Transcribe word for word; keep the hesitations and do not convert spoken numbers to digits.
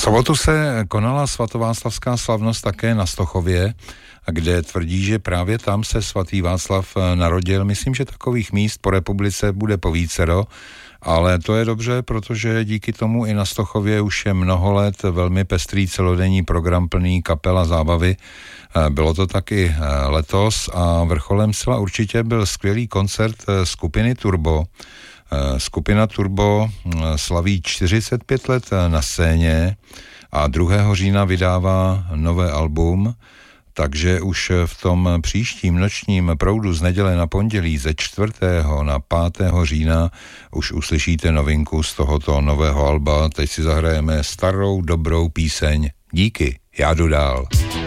sobotu se konala svatováclavská slavnost také na Stochově, kde tvrdí, že právě tam se svatý Václav narodil. Myslím, že takových míst po republice bude povícero, ale to je dobře, protože díky tomu i na Stochově už je mnoho let velmi pestrý celodenní program plný kapel a zábavy. Bylo to taky letos a vrcholem zcela určitě byl skvělý koncert skupiny Turbo. Skupina Turbo slaví čtyřicet pět let na scéně a druhého října vydává nové album, takže už v tom příštím nočním proudu z neděle na pondělí ze čtvrtého na pátého října už uslyšíte novinku z tohoto nového alba. Teď si zahrajeme starou dobrou píseň Díky, já jdu dál.